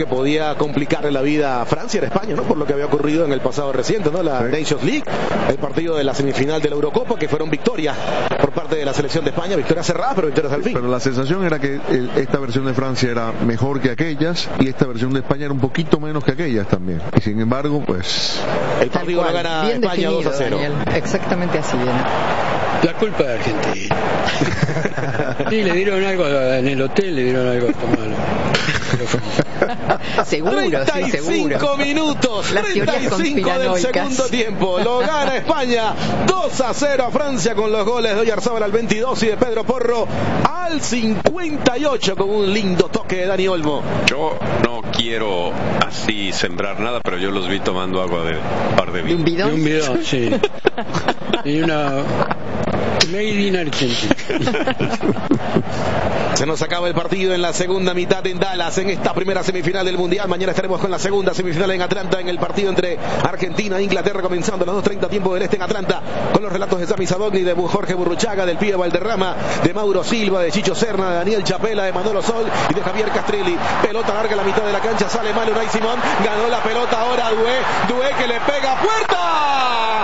que podía complicarle la vida a Francia era España, ¿no? Por lo que había ocurrido en el pasado reciente, ¿no? La Nations League, el partido de la semifinal de la Eurocopa, que fueron victorias por parte de la selección de España, victorias cerradas, pero victorias al fin. Pero la sensación era que esta versión de Francia era mejor que aquellas y esta versión de España era un poquito menos que aquellas también. Y sin embargo, pues... el partido lo gana bien España definido, 2-0. Daniel. Exactamente así, ¿no? La culpa de Argentina. Sí, le dieron algo en el hotel, le dieron algo a tomar. Seguro, 35 sí, seguro. minutos, Las teorías 35 del conspiranoicas. segundo tiempo. Lo gana España 2-0 a Francia con los goles de Oyarzábal al 22 y de Pedro Porro al 58 con un lindo toque de Dani Olmo. Yo no quiero así sembrar nada, pero yo los vi tomando agua de par de ¿De un vino. bidón? Y un bidón, sí. Y una Made in Argentina. Se nos acaba el partido en la segunda mitad en Dallas, en esta primera semifinal del Mundial. Mañana estaremos con la segunda semifinal en Atlanta, en el partido entre Argentina e Inglaterra, comenzando a las 2:30 tiempo del este en Atlanta, con los relatos de Sami Sadogni, de Jorge Burruchaga, del Pío Valderrama, de Mauro Silva, de Chicho Serna, de Daniel Chapela, de Manolo Sol y de Javier Castrilli. Pelota larga a la mitad de la cancha, sale mal Unai Simón, ganó la pelota ahora Dué que le pega a puerta.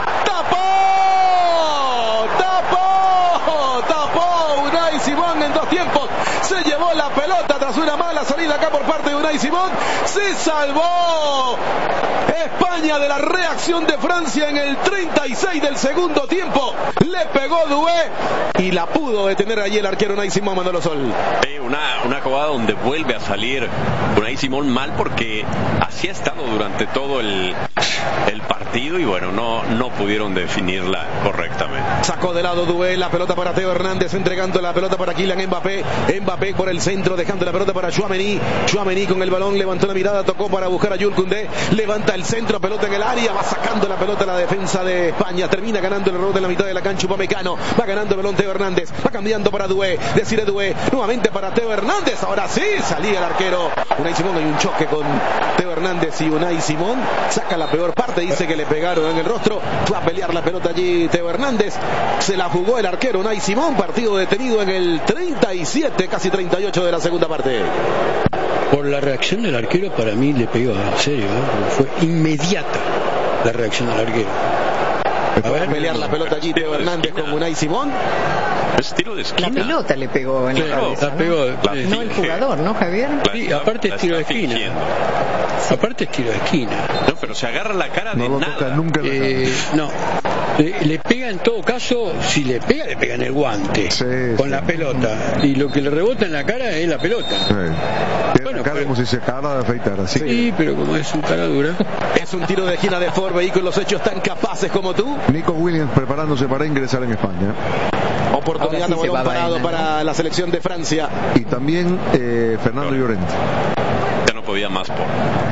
Tapó Unai Simón en dos tiempos. Se llevó la pelota tras una mala salida acá por parte de Unai Simón. Se salvó España de la reacción de Francia en el 36 del segundo tiempo. Le pegó Dué y la pudo detener allí el arquero Unai Simón, Manolo Sol. Una jugada donde vuelve a salir Unai Simón mal, porque así ha estado durante todo el partido y bueno, no pudieron definirla correctamente. Sacó de lado Dué, la pelota para Teo Hernández, entregando la pelota para Kylian Mbappé. Mbappé por el centro, dejando la pelota para Tchouaméni. Tchouaméni con el balón, levantó la mirada, tocó para buscar a Jules Koundé, levanta el centro, pelota en el área, va sacando la pelota a la defensa de España, termina ganando el rebote en la mitad de la cancha Upamecano, va ganando el balón Teo Hernández, va cambiando para Dué, decide Dué, nuevamente para Teo Hernández, ahora sí, salía el arquero Unai Simón. Hay un choque con Teo Hernández y Unai Simón, saca la peor parte, dice que le pegaron en el rostro, va a pelear la pelota allí Teo Hernández, se la jugó el arquero Unai Simón, partido detenido en el 37, casi 38 de la segunda parte. Por la reacción del arquero, para mí le pegó, en serio, ¿eh? Fue inmediata la reacción del arquero. A ver, pelear la pelota allí Teo Hernández con Unai Simón. Es tiro de esquina. La pelota le pegó en la cabeza, la pegó, ¿no? No el jugador, ¿no, Javier? Sí, aparte es tiro de esquina. Aparte es tiro de esquina. No, pero se agarra la cara de No lo nada. toca nunca. No. Le pega en todo caso, si le pega en el guante, Sí, con sí. la pelota. Y lo que le rebota en la cara es la pelota. Tiene Bueno, acá pero- como si se acabara de afeitar, así. Sí, pero como es un cara dura. Es un tiro de esquina de Ford, vehículos hechos tan capaces como tú. Nico Williams preparándose para ingresar en España. Oportunidad Ahora sí de se balón va parado Baena, para la selección de Francia. Y también Fernando Llorente. Ya no podía más por.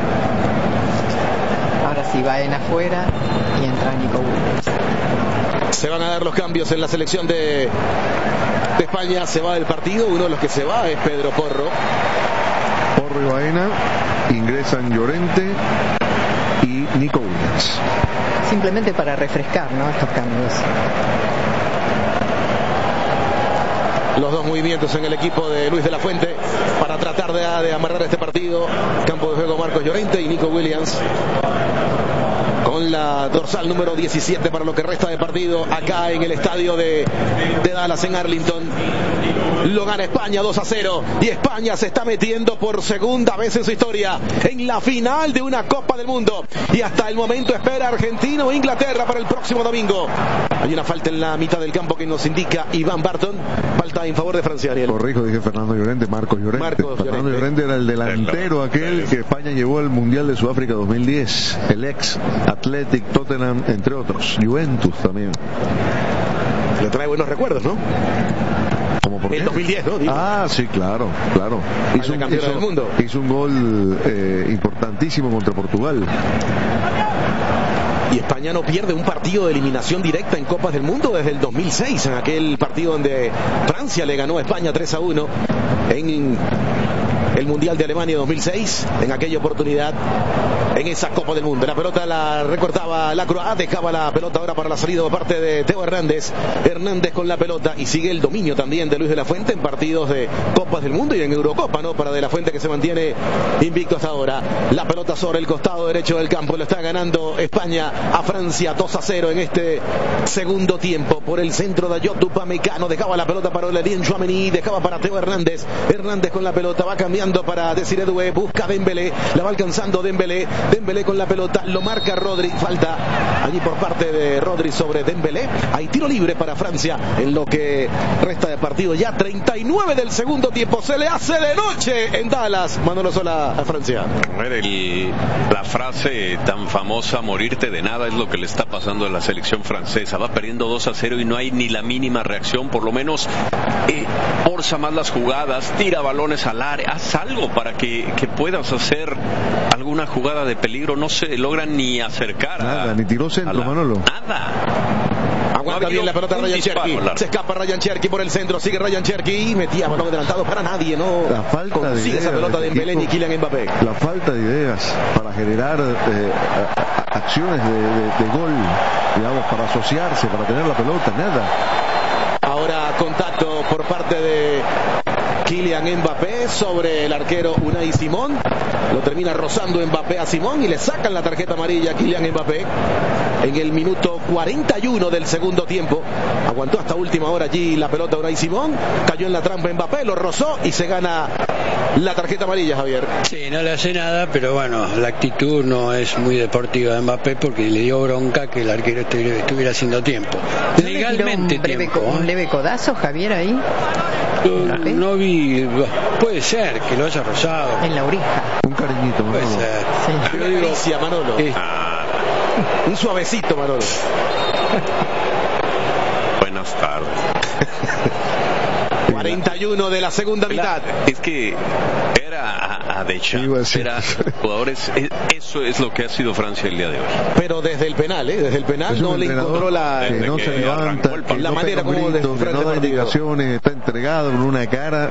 Ahora sí va en afuera y entra Nico Williams. Se van a dar los cambios en la selección de España. Se va del partido. Uno de los que se va es Pedro Porro. Porro y Baena, ingresan Llorente y Nico Williams. Simplemente para refrescar, ¿no? Estos cambios. Los dos movimientos en el equipo de Luis de la Fuente para tratar de amarrar este partido. Campo de juego Marcos Llorente y Nico Williams con la dorsal número 17 para lo que resta de partido acá en el estadio de Dallas en Arlington. Lo gana España 2-0 y España se está metiendo por segunda vez en su historia en la final de una Copa del Mundo, y hasta el momento espera Argentina o Inglaterra para el próximo domingo. Hay una falta en la mitad del campo que nos indica Iván Barton, falta en favor de Francia, Ariel. Corrijo, dije Fernando Llorente, Marcos Llorente. Marcos Fernando Llorente. Llorente era el delantero aquel que España llevó al Mundial de Sudáfrica 2010, el ex Athletic, Tottenham, entre otros, Juventus también. Le trae buenos recuerdos, ¿no? ¿Cómo por qué? El 2010, ¿no? Digo. Ah, sí, claro. Al campeón del mundo. Hizo un gol importantísimo contra Portugal. Y España no pierde un partido de eliminación directa en Copas del Mundo desde el 2006, en aquel partido donde Francia le ganó a España 3-1 en el Mundial de Alemania 2006, en aquella oportunidad, en esa Copa del Mundo. La pelota la recortaba Lacroix, dejaba la pelota ahora para la salida por parte de Teo Hernández. Hernández con la pelota y sigue el dominio también de Luis de la Fuente en partidos de Copas del Mundo y en Eurocopa, ¿no? Para de la Fuente, que se mantiene invicto hasta ahora. La pelota sobre el costado derecho del campo, lo está ganando España a Francia 2-0 en este segundo tiempo. Por el centro de Ayot Upamecano, dejaba la pelota para Aurélien Tchouaméni, dejaba para Teo Hernández. Hernández con la pelota, va cambiando para Désiré Doué, busca Dembélé, la va alcanzando Dembélé con la pelota, lo marca Rodri, falta allí por parte de Rodri sobre Dembélé. Hay tiro libre para Francia en lo que resta de partido, ya 39 del segundo tiempo. Se le hace de noche en Dallas, Manolo Sola, a Francia. La frase tan famosa, morirte de nada, es lo que le está pasando a la selección francesa. Va perdiendo 2-0 y no hay ni la mínima reacción. Por lo menos forza más las jugadas, tira balones al área, haz algo para que puedas hacer alguna jugada de peligro. No se logran ni acercar. Nada, ni tiró centro, Manolo. Nada. Aguanta bien la pelota Ryan Cherki. Se escapa Ryan Cherki por el centro. Sigue Ryan Cherki. Metía balón adelantado para nadie. No la falta consigue de ideas, esa pelota de Dembélé ni Kylian Mbappé. La falta de ideas para generar acciones de gol, digamos, para asociarse, para tener la pelota. Nada. Ahora contacto por parte de Kylian Mbappé sobre el arquero Unai Simón. Lo termina rozando Mbappé a Simón y le sacan la tarjeta amarilla a Kylian Mbappé en el minuto 41 del segundo tiempo. Aguantó hasta última hora allí la pelota Unai Simón, cayó en la trampa Mbappé, lo rozó y se gana la tarjeta amarilla, Javier. Sí, no le hace nada, pero bueno, la actitud no es muy deportiva de Mbappé, porque le dio bronca que el arquero estuviera haciendo tiempo. Legalmente un leve codazo, Javier, ahí. No vi, puede ser que lo haya rozado en la oreja, un cariñito, Manolo. Puede ser. Sí. Pero digo, Manolo. Un suavecito, Manolo. Buenas tardes. 41 de la segunda mitad. Es que era a Deschamps, era jugadores. Eso es lo que ha sido Francia el día de hoy. Pero desde el penal, desde el penal no le encontró la, que no se levanta, la manera como que no da indicaciones, está entregado con una cara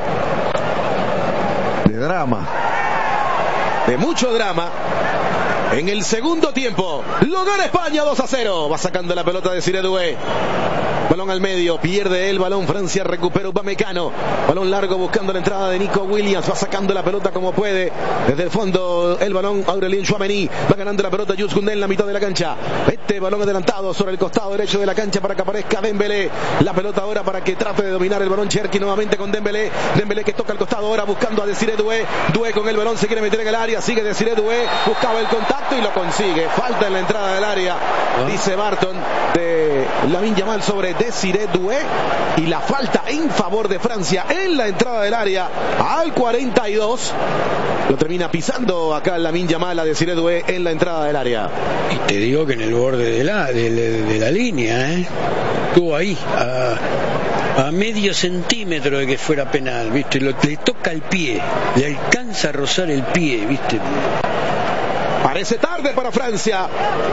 de drama, de mucho drama. En el segundo tiempo lo gana España 2-0. Va sacando la pelota de Désiré Doué. Balón al medio, pierde el balón Francia, recupera Upamecano. Balón largo buscando la entrada de Nico Williams. Va sacando la pelota como puede. Desde el fondo el balón Aurélien Tchouaméni. Va ganando la pelota Jules Koundé en la mitad de la cancha. Este balón adelantado sobre el costado derecho de la cancha para que aparezca Dembélé. La pelota ahora para que trate de dominar el balón Cherki nuevamente con Dembélé. Dembélé que toca el costado ahora buscando a Désiré Doué. Doué con el balón se quiere meter en el área. Sigue Désiré Doué. Buscaba el contacto y lo consigue. Falta en la entrada del área, dice Barton, de Lamine Yamal sobre Désiré Doué, y la falta en favor de Francia en la entrada del área al 42. Lo termina pisando acá Lamine Yamal a Désiré Doué en la entrada del área. Y te digo que en el borde de la línea, estuvo ahí a medio centímetro de que fuera penal, ¿viste? Le toca el pie, le alcanza a rozar el pie, ¿viste? Parece tarde para Francia.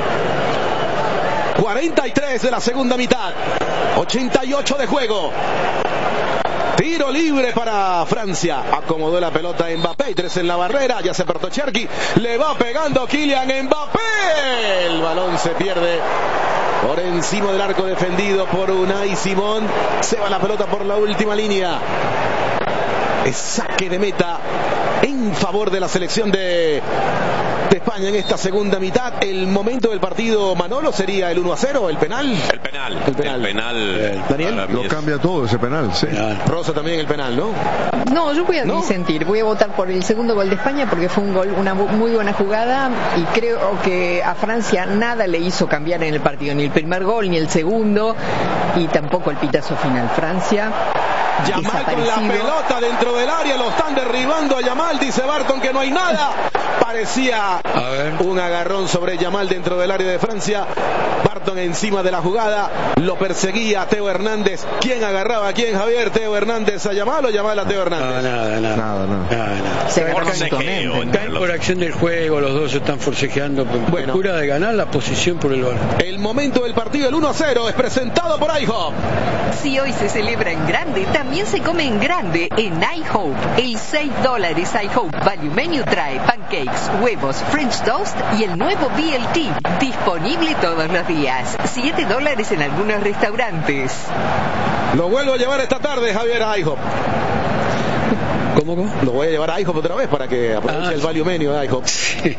43 de la segunda mitad. 88 de juego. Tiro libre para Francia. Acomodó la pelota Mbappé. 3 en la barrera. Ya se apartó Cherki. Le va pegando Kylian Mbappé. El balón se pierde por encima del arco defendido por Unai Simón. Se va la pelota por la última línea. Es saque de meta en favor de la selección de España en esta segunda mitad. El momento del partido, Manolo, sería el 1-0, el penal. El penal. Daniel, lo cambia todo ese penal, sí. Rosa también el penal, ¿no? No, yo voy a disentir, voy a votar por el segundo gol de España porque fue un gol, una muy buena jugada, y creo que a Francia nada le hizo cambiar en el partido, ni el primer gol, ni el segundo, y tampoco el pitazo final. Francia Yamal con la pelota dentro del área, lo están derribando a Yamal, dice Barton que no hay nada. Parecía un agarrón sobre Yamal dentro del área de Francia. Barton encima de la jugada, lo perseguía Teo Hernández. ¿Quién agarraba a quién, Javier? ¿Teo Hernández a Yamal o Yamal a Teo Hernández? Nada. Caen por acción del juego, los dos están forcejeando, procura de ganar la posición por el balón. El momento del partido, el 1-0, es presentado por IHOP. Si hoy se celebra en grande, también se come en grande en IHOP. El $6 IHOP Value Menu trae pancakes, huevos, French toast y el nuevo BLT, disponible todos los días. $7 en algunos restaurantes. Lo vuelvo a llevar esta tarde, Javier, a IHOP. ¿Cómo? Lo voy a llevar a IHOP otra vez para que aproveche el Value Menu de IHOP.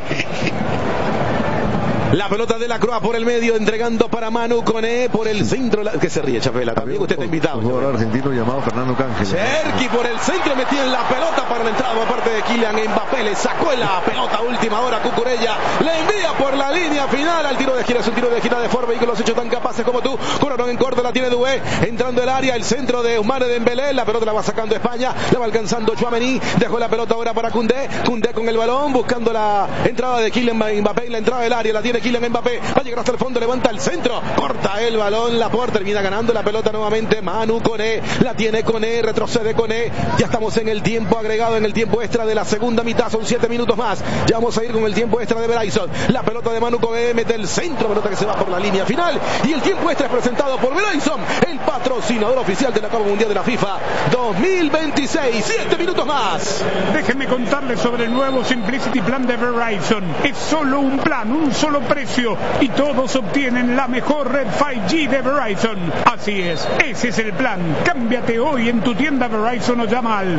La pelota de la Croix por el medio, entregando para Manu Koné por el centro. ¿Qué se ríe, Chapela? También usted está invitado. Un jugador argentino llamado Fernando Cángel. Cherki por el centro, metía en la pelota para la entrada por parte de Kylian Mbappé. Le sacó la pelota a última hora. Cucurella le envía por la línea final al tiro de gira. Es un tiro de gira de Forbe y que los hechos tan capaces como tú. Corona en corto, la tiene Doué. Entrando el área, el centro de Ousmane Dembélé. La pelota la va sacando España. La va alcanzando Tchouaméni. Dejó la pelota ahora para Koundé. Koundé con el balón, buscando la entrada de Kylian Mbappé. La entrada del área la tiene Kylian Mbappé. Va a llegar hasta el fondo, levanta el centro, corta el balón, Laporte termina ganando la pelota nuevamente. Manu Koné, la tiene Koné, retrocede Koné. Ya estamos en el tiempo agregado, en el tiempo extra de la segunda mitad, son 7 minutos más. Ya vamos a ir con el tiempo extra de Verizon. La pelota de Manu Koné, mete el centro, pelota que se va por la línea final. Y el tiempo extra es presentado por Verizon, el patrocinador oficial de la Copa Mundial de la FIFA 2026. 7 minutos más. Déjenme contarles sobre el nuevo Simplicity Plan de Verizon. Es solo un plan, un solo precio, y todos obtienen la mejor red 5G de Verizon. Así es, ese es el plan. Cámbiate hoy en tu tienda Verizon o llama al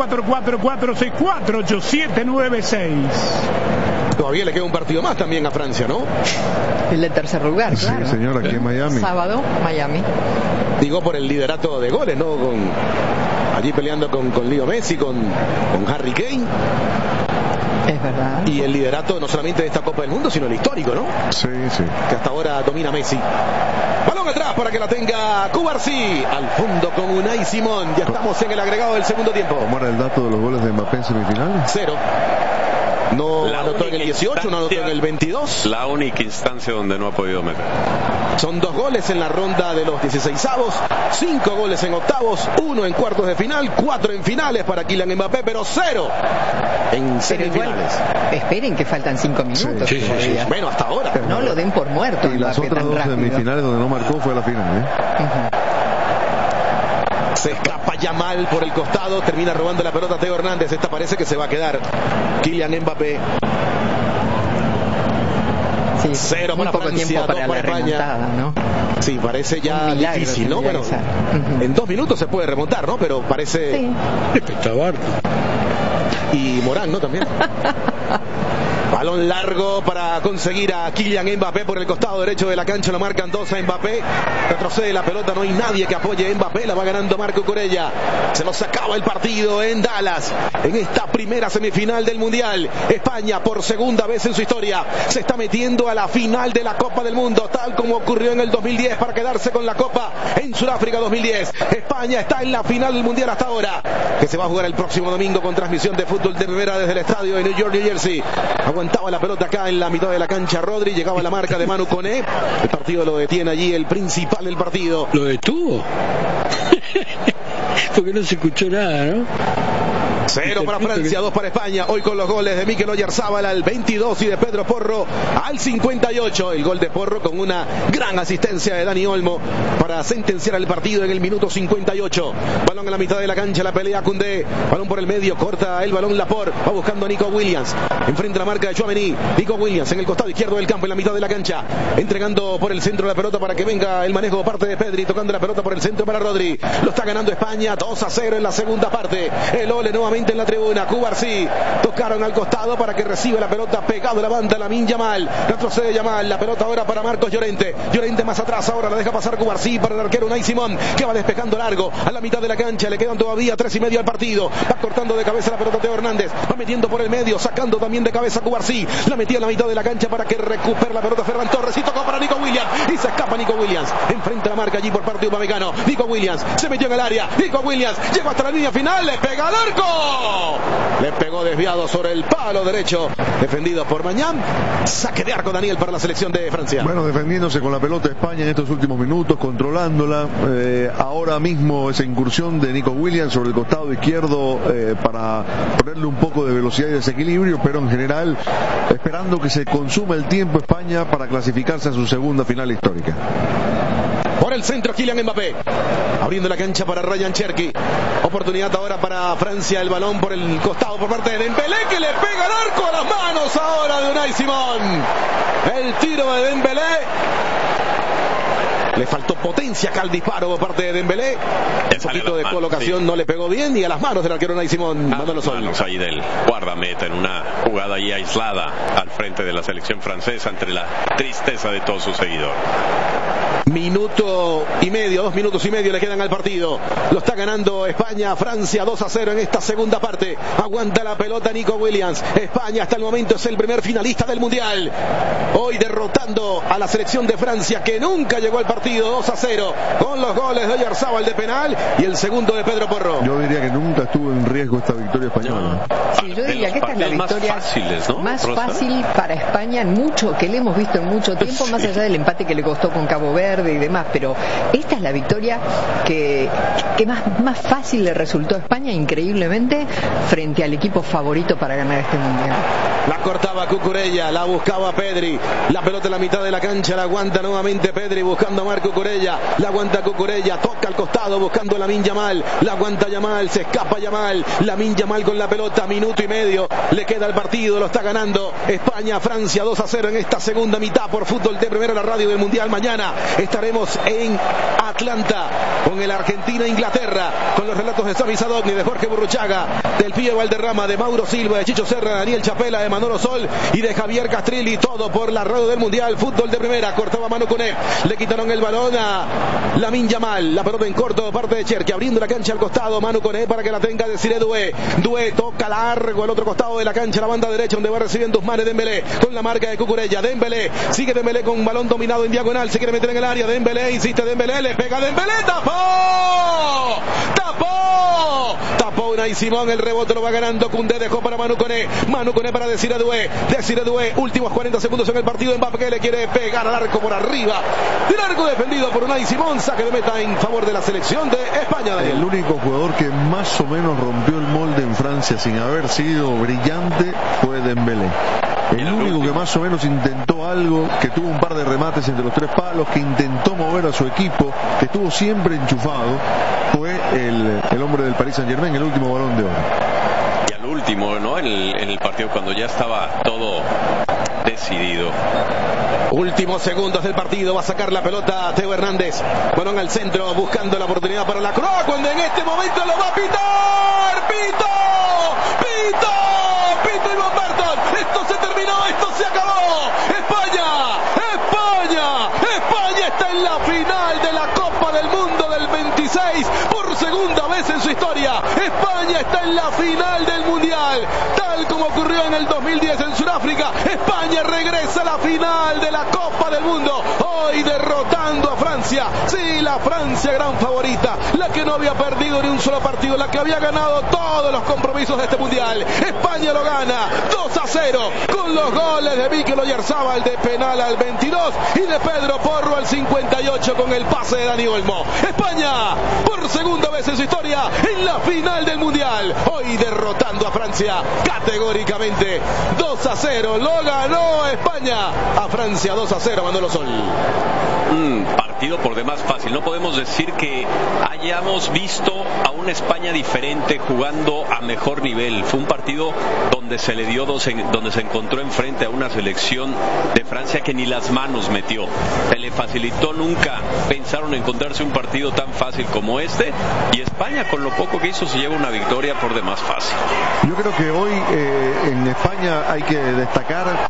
844-464-8796. Todavía le queda un partido más también a Francia, ¿no? El de tercer lugar, claro. Sí, señor, aquí en Miami. Sábado, Miami. Digo por el liderato de goles, ¿no? Allí peleando con Leo Messi, con Harry Kane. Es verdad. Y el liderato no solamente de esta Copa del Mundo, sino el histórico, ¿no? Sí. Que hasta ahora domina Messi. Balón atrás para que la tenga Cubarsí. Al fondo con Unai Simón. Ya estamos en el agregado del segundo tiempo. ¿Cómo era el dato de los goles de Mbappé en semifinales? 0. No anotó en el 18, no anotó en el 22. La única instancia donde no ha podido meter. Son 2 goles en la ronda de los 16avos, 5 goles en octavos, 1 en cuartos de final, 4 en finales para Kylian Mbappé, pero 0 en semifinales. Esperen que faltan 5 minutos. Sí. Bueno, hasta ahora. No lo den por muerto. Y las otras 2 semifinales donde no marcó fue la final, Se escapa Yamal por el costado, termina robando la pelota Teo Hernández. Esta parece que se va a quedar Kylian Mbappé. Sí, 0 para Francia, 2 para España, ¿no? Sí, parece ya difícil, ¿no? Bueno, en 2 minutos se puede remontar, ¿no? Pero parece... Sí. Está Barton. Y Morán, ¿no? También. Balón largo para conseguir a Kylian Mbappé por el costado derecho de la cancha. Lo marcan 2 a Mbappé. Retrocede la pelota. No hay nadie que apoye a Mbappé. La va ganando Marco Corella. Se nos acaba el partido en Dallas. En esta primera semifinal del Mundial. España, por segunda vez en su historia, se está metiendo a la final de la Copa del Mundo. Tal como ocurrió en el 2010 para quedarse con la Copa en Sudáfrica 2010. España está en la final del Mundial hasta ahora. Que se va a jugar el próximo domingo con transmisión de fútbol de primera desde el estadio de New York, New Jersey. Aguantaba la pelota acá en la mitad de la cancha Rodri, llegaba la marca de Manu Koné. El partido lo detiene allí el principal del partido. ¿Lo detuvo? Porque no se escuchó nada, ¿no? 0 para Francia, 2 para España. Hoy con los goles de Mikel Oyarzabal al 22 y de Pedro Porro al 58. El gol de Porro con una gran asistencia de Dani Olmo para sentenciar el partido en el minuto 58. Balón en la mitad de la cancha, la pelea Koundé. Balón por el medio, corta el balón Laporte. Va buscando a Nico Williams. Enfrente la marca de Tchouaméni. Nico Williams en el costado izquierdo del campo, en la mitad de la cancha. Entregando por el centro la pelota para que venga el manejo de parte de Pedri. Tocando la pelota por el centro para Rodri. Lo está ganando España 2-0 en la segunda parte. El Ole nuevamente en la tribuna. Cubarsí tocaron al costado para que reciba la pelota pegado a la banda Lamine Yamal. Retrocede Yamal. La pelota ahora para Marcos Llorente. Llorente más atrás. Ahora la deja pasar Cubarsí para el arquero Unai Simón, que va despejando largo a la mitad de la cancha. Le quedan todavía 3:30 al partido. Va cortando de cabeza la pelota Teo Hernández. Va metiendo por el medio. Sacando también de cabeza Cubarsí. La metía en la mitad de la cancha para que recupere la pelota Ferran Torres. Y tocó para Nico Williams. Y se escapa Nico Williams. Enfrente la marca allí por parte de Upamecano. Nico Williams se metió en el área. Nico Williams llegó hasta la línea final. Le pega al arco. Le pegó desviado sobre el palo derecho, defendido por Mañán. Saque de arco, Daniel, para la selección de Francia. Bueno, defendiéndose con la pelota España en estos últimos minutos, controlándola. Ahora mismo esa incursión de Nico Williams sobre el costado izquierdo para ponerle un poco de velocidad y desequilibrio, pero en general esperando que se consuma el tiempo España para clasificarse a su segunda final histórica. Por el centro, Kylian Mbappé, abriendo la cancha para Ryan Cherki. Oportunidad ahora para Francia, el balón por el costado por parte de Dembélé, que le pega el arco a las manos ahora de Unai Simón. El tiro de Dembélé. Le faltó potencia acá al disparo por parte de Dembélé. Un poquito de colocación, no le pegó bien, y a las manos del arquero Unai Simón. Manos ahí del guardameta en una jugada ahí aislada al frente de la selección francesa, entre la tristeza de todos sus seguidores. Minuto y medio, 2 minutos y medio le quedan al partido. Lo está ganando España, Francia 2-0 en esta segunda parte. Aguanta la pelota Nico Williams. España hasta el momento es el primer finalista del Mundial. Hoy derrotando a la selección de Francia, que nunca llegó al partido, 2-0, con los goles de Oyarzabal de penal y el segundo de Pedro Porro. Yo diría que nunca estuvo en riesgo esta victoria española. Sí, yo diría que esta es la victoria más fáciles, ¿no? Más fácil para España en mucho, que le hemos visto en mucho tiempo, más allá del empate que le costó con Cabo Verde y demás, pero esta es la victoria que más fácil le resultó a España, increíblemente, frente al equipo favorito para ganar este Mundial. La cortaba Cucurella, la buscaba Pedri, la pelota en la mitad de la cancha, la aguanta nuevamente Pedri buscando a Marc Cucurella, la aguanta Cucurella, toca al costado buscando a Lamine Yamal, la aguanta Yamal, se escapa Yamal, Lamine Yamal con la pelota, minuto y medio le queda el partido, lo está ganando España, Francia 2-0 en esta segunda mitad por Fútbol de Primera, la radio del Mundial. Mañana estaremos en Atlanta con el Argentina-Inglaterra, con los relatos de Sami Sadovni, de Jorge Burruchaga, del Pío Valderrama, de Mauro Silva, de Chicho Serra, de Daniel Chapela, de Manolo Sol y de Javier Castrilli, todo por la radio del Mundial. Fútbol de Primera, cortaba Manu Koné, le quitaron el balón a Lamine Yamal, la pelota en corto, parte de Cherki, abriendo la cancha al costado, Manu Koné para que la tenga Desiré Doué, Doué toca largo al otro costado de la cancha, la banda derecha, donde va recibiendo Ousmane Dembélé, con la marca de Cucurella, Dembélé, sigue Dembélé con balón dominado en diagonal, se quiere meter en el área, Dembélé, insiste Dembélé, le pega Dembélé, tapó Unai Simón, el rebote lo va ganando Koundé, dejó para Manu Koné para Desiré Doué, últimos 40 segundos en el partido, Mbappé le quiere pegar al arco por arriba, el arco defendido por Unai Simón, saque de meta en favor de la selección de España. El único jugador que más o menos rompió el molde en Francia sin haber sido brillante fue Dembélé. El único que más o menos intentó algo, que tuvo un par de remates entre los tres palos, que intentó mover a su equipo, que estuvo siempre enchufado, fue el hombre del Paris Saint-Germain, el último Balón de Oro. Y al último, ¿no? En el partido, cuando ya estaba todo decidido. Últimos segundos del partido, va a sacar la pelota Teo Hernández, balón al centro, buscando la oportunidad para la Croa, cuando en este momento lo va a pitar, pito Ivan Barton, esto se terminó, esto se acabó, España está en la final de la Copa del Mundo del 26, por segunda vez en su historia, España está en la final del Mundial, tal como ocurrió en el 2010 en Sudáfrica, España regresa a la final de la Copa del Mundo, hoy derrotando a Francia, sí, la Francia gran favorita, la que no había perdido ni un solo partido, la que había ganado todos los compromisos de este Mundial. España lo gana 2-0 con los goles de Mikel Oyarzabal de penal al 22 y de Pedro Porro al 58 con el pase de Dani Olmo. España por segunda vez en su historia en la final del Mundial, hoy derrotando a Francia categóricamente 2-0, lo ganó España a Francia 2-0, Manolo Sol. Partido por demás fácil, no podemos decir que hayamos visto a una España diferente jugando a mejor nivel. Fue un partido donde se le dio donde se encontró enfrente a una selección de Francia que ni las manos metió, se le facilitó, nunca pensaron encontrarse un partido tan fácil como este, y España con lo poco que hizo se lleva una victoria por demás fácil. Yo creo que hoy en España hay que destacar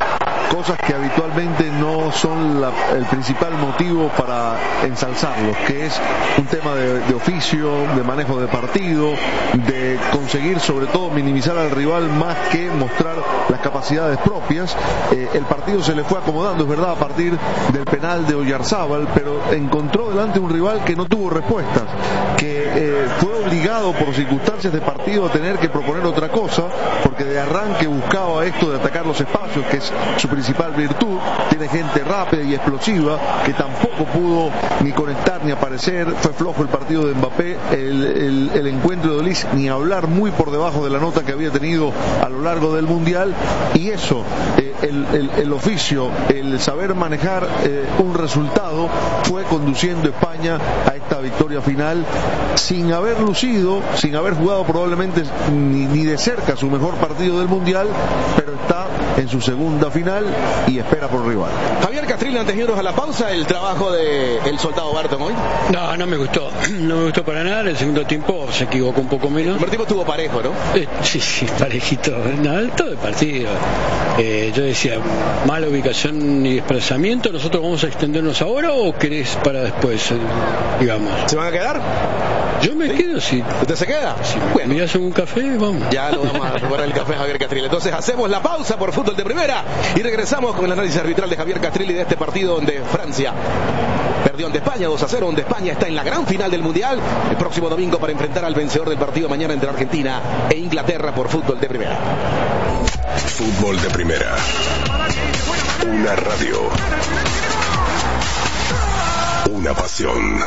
cosas que habitualmente no son el principal motivo para ensalzarlos, que es un tema de oficio, de manejo de partido, de conseguir sobre todo minimizar al rival más que mostrar las capacidades propias. El partido se le fue acomodando, es verdad, a partir del penal de Oyarzábal, pero encontró delante un rival que no tuvo respuestas, que fue obligado por circunstancias de partido a tener que proponer otra cosa, porque de arranque buscaba esto de atacar los espacios, que es su principal virtud. Tiene gente rápida y explosiva que tampoco pudo ni conectar ni aparecer. Fue flojo el partido de Mbappé, el encuentro de Olís, ni hablar, muy por debajo de la nota que había tenido a lo largo del Mundial. Y eso, el oficio, el saber manejar un resultado, fue conduciendo a España a esta victoria final, sin haber lucido, sin haber jugado probablemente ni de cerca su mejor partido del Mundial, pero está en su segunda final y espera por rival. Javier Castrilli, antes de irnos a la pausa, el trabajo del soldado Barton hoy. No me gustó para nada. En el segundo tiempo se equivocó un poco menos. El primer tiempo estuvo parejo, ¿no? Sí, parejito, todo el partido. Yo decía, mala ubicación y desplazamiento. ¿Nosotros vamos a extendernos ahora o querés para después, digamos? ¿Se van a quedar? Yo me quedo, sí. ¿Usted se queda? Sí. Bueno. ¿Me hacen un café? Vamos. Ya lo vamos a preparar el café, Javier Castrilli. Entonces hacemos la pausa por Fútbol de Primera y regresamos con el análisis arbitral de Javier Castrilli de este partido donde Francia perdió ante España 2-0, donde España está en la gran final del Mundial el próximo domingo para enfrentar al vencedor del partido mañana entre Argentina e Inglaterra por Fútbol de Primera. Fútbol de Primera. Una radio. Una pasión.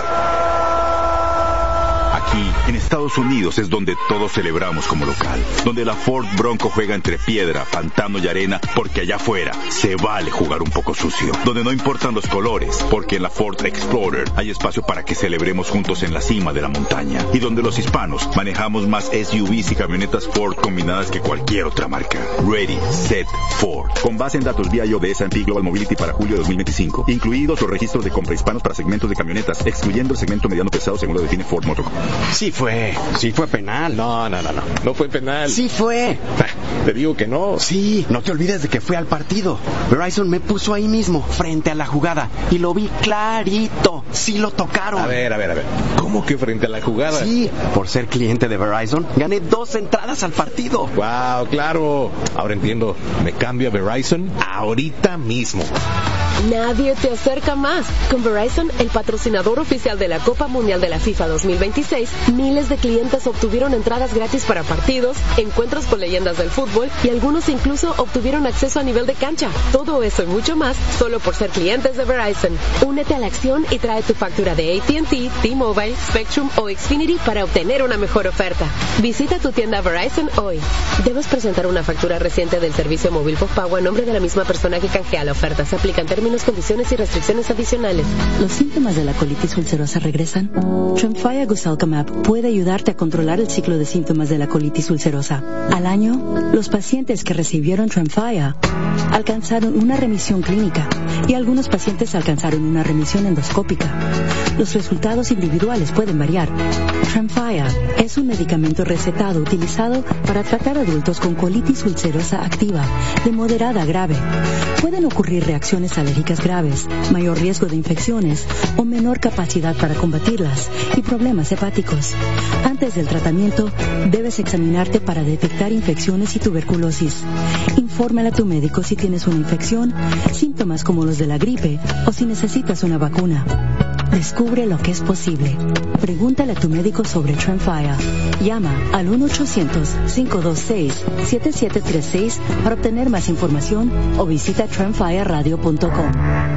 Aquí, en Estados Unidos, es donde todos celebramos como local. Donde la Ford Bronco juega entre piedra, pantano y arena, porque allá afuera se vale jugar un poco sucio. Donde no importan los colores, porque en la Ford Explorer hay espacio para que celebremos juntos en la cima de la montaña. Y donde los hispanos manejamos más SUVs y camionetas Ford combinadas que cualquier otra marca. Ready, Set, Ford. Con base en datos BIO de S&P Global Mobility para julio de 2025. Incluidos los registros de compra hispanos para segmentos de camionetas, excluyendo el segmento mediano pesado según lo define Ford Motor. Sí fue penal. No fue penal. Sí fue. Te digo que no. Sí, no te olvides de que fue al partido. Verizon me puso ahí mismo, frente a la jugada, y lo vi clarito. Sí lo tocaron. A ver. ¿Cómo que frente a la jugada? Sí, por ser cliente de Verizon, gané 2 entradas al partido. Wow, claro. Ahora entiendo. Me cambio a Verizon ahorita mismo. Nadie te acerca más. Con Verizon, el patrocinador oficial de la Copa Mundial de la FIFA 2026, miles de clientes obtuvieron entradas gratis para partidos, encuentros con leyendas del fútbol y algunos incluso obtuvieron acceso a nivel de cancha. Todo eso y mucho más solo por ser clientes de Verizon. Únete a la acción y trae tu factura de AT&T, T-Mobile, Spectrum o Xfinity para obtener una mejor oferta. Visita tu tienda Verizon hoy. Debes presentar una factura reciente del servicio móvil postpago a nombre de la misma persona que canjea la oferta. Se aplican términos, condiciones y restricciones adicionales. ¿Los síntomas de la colitis ulcerosa regresan? Tremfya Guselkumab puede ayudarte a controlar el ciclo de síntomas de la colitis ulcerosa. Al año, los pacientes que recibieron Tremfya alcanzaron una remisión clínica y algunos pacientes alcanzaron una remisión endoscópica. Los resultados individuales pueden variar. Tremfya es un medicamento recetado utilizado para tratar adultos con colitis ulcerosa activa de moderada a grave. Pueden ocurrir reacciones alérgicas graves, mayor riesgo de infecciones o menor capacidad para combatirlas y problemas hepáticos. Antes del tratamiento, debes examinarte para detectar infecciones y tuberculosis. Infórmale a tu médico si tienes una infección, síntomas como los de la gripe o si necesitas una vacuna. Descubre lo que es posible. Pregúntale a tu médico sobre Tremfya. Llama al 1-800-526-7736 para obtener más información o visita tremfyaradio.com.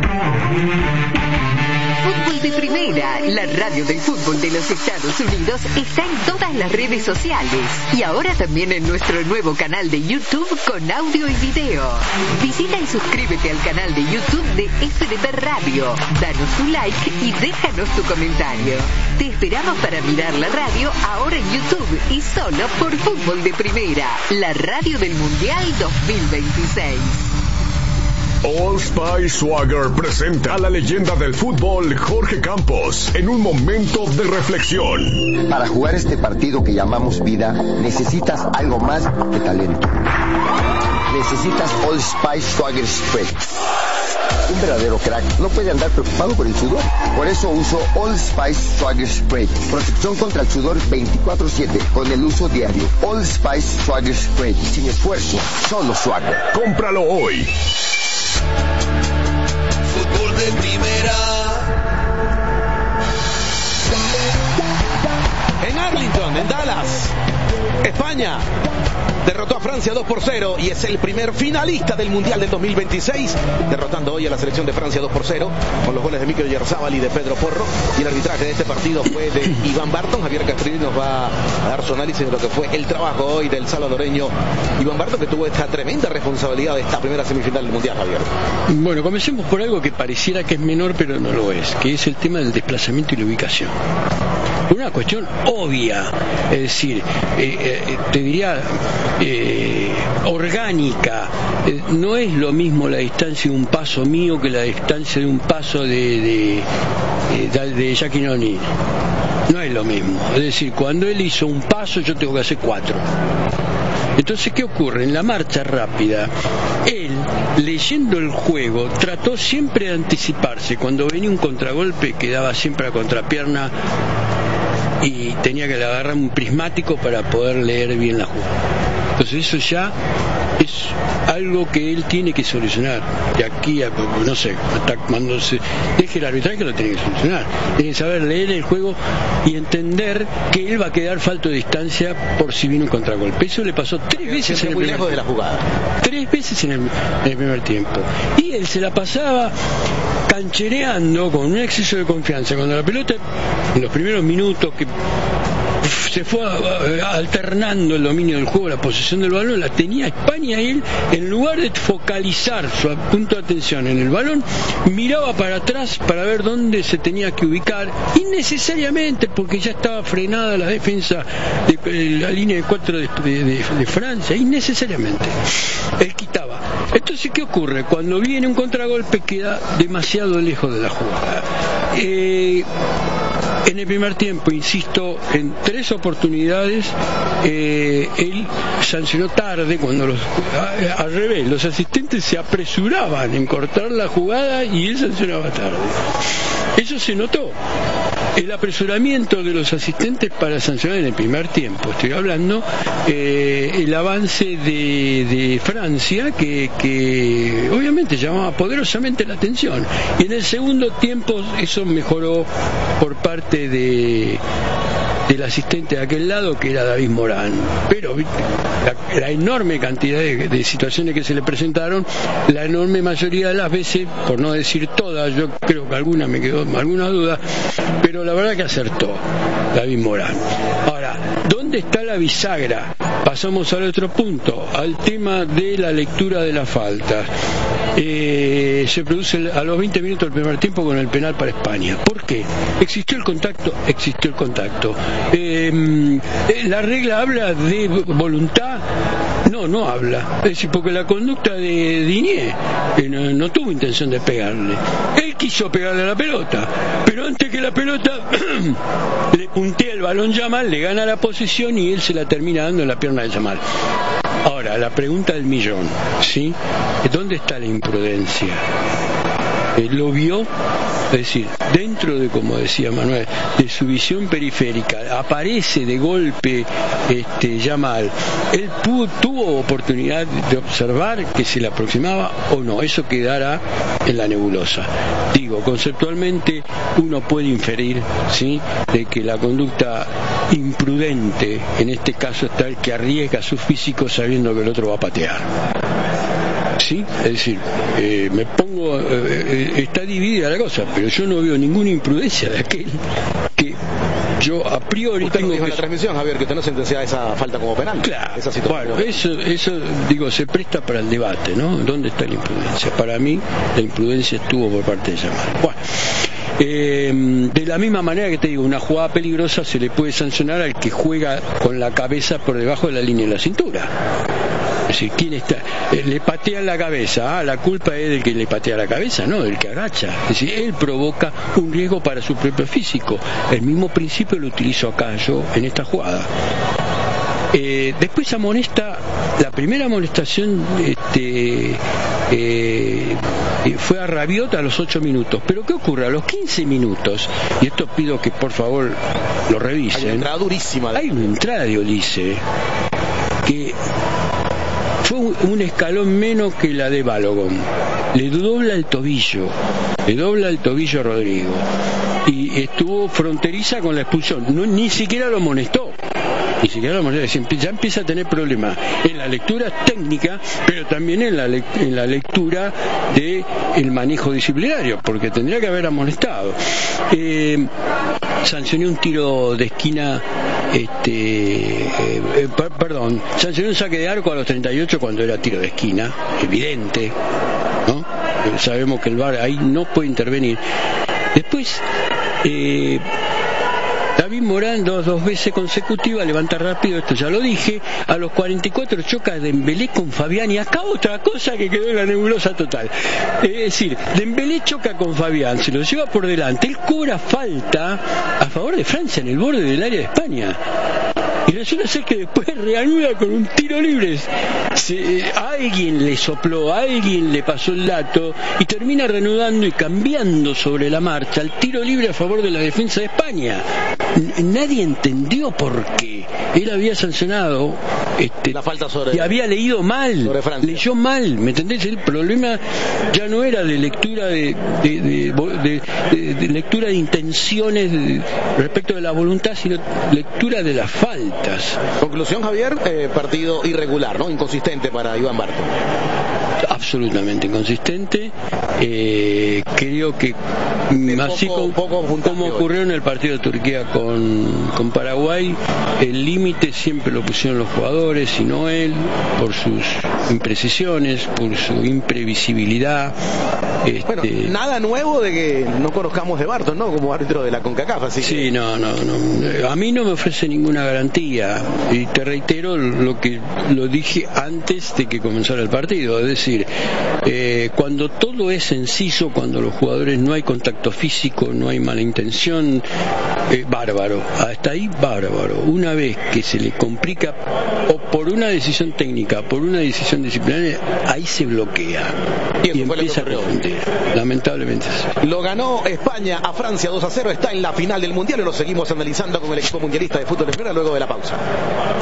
Fútbol de Primera, la radio del fútbol de los Estados Unidos, está en todas las redes sociales y ahora también en nuestro nuevo canal de YouTube con audio y video. Visita y suscríbete al canal de YouTube de FDP Radio, danos tu like y déjanos tu comentario. Te esperamos para mirar la radio ahora en YouTube y solo por Fútbol de Primera, la radio del Mundial 2026. Old Spice Swagger presenta a la leyenda del fútbol Jorge Campos en un momento de reflexión. Para jugar este partido que llamamos vida, necesitas algo más que talento. Necesitas Old Spice Swagger Spray. Un verdadero crack no puede andar preocupado por el sudor. Por eso uso Old Spice Swagger Spray. Protección contra el sudor 24/7 con el uso diario. Old Spice Swagger Spray. Sin esfuerzo, solo Swagger. Cómpralo hoy. Fútbol de primera. En Arlington, en Dallas, España derrotó a Francia 2-0 y es el primer finalista del Mundial del 2026, derrotando hoy a la selección de Francia 2-0 con los goles de Mikel Oyarzabal y de Pedro Porro. Y el arbitraje de este partido fue de Iván Barton. Javier Castrilli nos va a dar su análisis de lo que fue el trabajo hoy del salvadoreño Iván Barton, que tuvo esta tremenda responsabilidad de esta primera semifinal del Mundial, Javier. Bueno, comencemos por algo que pareciera que es menor, pero no lo es, que es el tema del desplazamiento y la ubicación. Una cuestión obvia, es decir, te diría orgánica. No es lo mismo la distancia de un paso mío que la distancia de un paso de Jackie O'Neal. No es lo mismo. Es decir, cuando él hizo un paso, yo tengo que hacer 4. Entonces, ¿qué ocurre? En la marcha rápida, él, leyendo el juego, trató siempre de anticiparse. Cuando venía un contragolpe, quedaba siempre a contrapierna y tenía que agarrar un prismático para poder leer bien la jugada. Entonces eso ya es algo que él tiene que solucionar. De aquí a, no sé, hasta cuando se deje el arbitraje lo tiene que solucionar. Tiene que saber leer el juego y entender que él va a quedar falto de distancia por si viene un contragolpe. Eso le pasó 3 veces en el primer tiempo. De la jugada. 3 veces en el primer tiempo. Y él se la pasaba canchereando con un exceso de confianza. Cuando la pelota, en los primeros minutos que se fue alternando el dominio del juego, la posesión del balón, la tenía España y él, en lugar de focalizar su punto de atención en el balón, miraba para atrás para ver dónde se tenía que ubicar, innecesariamente, porque ya estaba frenada la defensa de la línea de 4 de Francia, innecesariamente. Él quitaba. Entonces, ¿qué ocurre? Cuando viene un contragolpe queda demasiado lejos de la jugada. En el primer tiempo, insisto, en 3 oportunidades él sancionó tarde, cuando al revés, los asistentes se apresuraban en cortar la jugada y él sancionaba tarde. Eso se notó. El apresuramiento de los asistentes para sancionar en el primer tiempo, estoy hablando, el avance de Francia que obviamente llamaba poderosamente la atención, y en el segundo tiempo eso mejoró por parte del asistente de aquel lado, que era David Morán. Pero la enorme cantidad de situaciones que se le presentaron, la enorme mayoría de las veces, por no decir todas, yo creo que alguna me quedó alguna duda, pero la verdad que acertó David Morán. Ahora, ¿dónde está la bisagra? Pasamos al otro punto, al tema de la lectura de la falta. Se produce a los 20 minutos del primer tiempo con el penal para España. ¿Por qué? ¿Existió el contacto? Existió el contacto. ¿La regla habla de voluntad? No habla. Es decir, porque la conducta de Digne no tuvo intención de pegarle. Él quiso pegarle a la pelota, pero antes que la pelota le puntea el balón Yamal, le gana la posesión y él se la termina dando en la pierna de Yamal. Ahora, la pregunta del millón, ¿sí? ¿Dónde está la imprudencia? ¿Lo vio? Es decir, dentro de, como decía Manuel, de su visión periférica, aparece de golpe Yamal. Él tuvo oportunidad de observar que se le aproximaba o no. Eso quedará en la nebulosa. Digo, conceptualmente uno puede inferir, ¿sí?, de que la conducta imprudente, en este caso, está el que arriesga su físico sabiendo que el otro va a patear. ¿Sí? Es decir, me pongo, está dividida la cosa, pero yo no veo ninguna imprudencia de aquel que yo a priori usted tengo dijo que... en la transmisión, Javier, que usted no sentenciaba esa falta como penal. Claro, esa situación. bueno, eso digo, se presta para el debate, ¿no? ¿Dónde está la imprudencia? Para mí, la imprudencia estuvo por parte de Yamal. Bueno, De la misma manera que te digo, una jugada peligrosa se le puede sancionar al que juega con la cabeza por debajo de la línea de la cintura. Es decir, ¿quién está? Le patean la cabeza. La culpa es del que le patea la cabeza, no del que agacha. Es decir, él provoca un riesgo para su propio físico. El mismo principio lo utilizo acá yo en esta jugada. Después amonesta, la primera amonestación fue a Rabiot a los 8 minutos. Pero ¿qué ocurre? A los 15 minutos, y esto pido que por favor lo revisen. Hay una entrada durísima. Hay una entrada de Olise que fue un escalón menos que la de Balogun. Le dobla el tobillo a Rodrigo. Y estuvo fronteriza con la expulsión. Ni siquiera lo amonestó. Ya empieza a tener problemas en la lectura técnica, pero también en la lectura de el manejo disciplinario, porque tendría que haber amonestado. Sancionó un tiro de esquina, sancionó un saque de arco a los 38 cuando era tiro de esquina, evidente, ¿no? Sabemos que el VAR ahí no puede intervenir. Después, David Morán dos veces consecutivas, levanta rápido, esto ya lo dije. A los 44 choca Dembélé con Fabián, y acá otra cosa que quedó en la nebulosa total. Es decir, Dembélé choca con Fabián, se lo lleva por delante, él cobra falta a favor de Francia en el borde del área de España. Y resulta ser que después reanuda con un tiro libre. Alguien le sopló, alguien le pasó el dato y termina reanudando y cambiando sobre la marcha el tiro libre a favor de la defensa de España. Nadie entendió por qué. Él había sancionado la falta sobre, y había leído mal, leyó mal, ¿me entendés? El problema ya no era de lectura de lectura de intenciones respecto de la voluntad, sino lectura de las faltas. Conclusión, Javier, partido irregular, ¿no? Inconsistente para Iván Barton. Absolutamente inconsistente. Creo que así como ocurrió en el partido de Turquía con Paraguay, el límite siempre lo pusieron los jugadores y no él, por sus imprecisiones, por su imprevisibilidad. Bueno, nada nuevo de que no conozcamos de Barton, ¿no? Como árbitro de la CONCACAF, así sí, que... no. A mí no me ofrece ninguna garantía, y te reitero lo que lo dije antes de que comenzara el partido, es decir, cuando todo es sencillo, cuando los jugadores no hay contacto físico, no hay mala intención, bárbaro, hasta ahí bárbaro. Una vez que se le complica, o por una decisión técnica, por una decisión disciplinaria, ahí se bloquea y empieza a responder. Lamentablemente lo ganó España a Francia 2-0, está en la final del Mundial y lo seguimos analizando con el equipo mundialista de fútbol de primera luego de la pausa.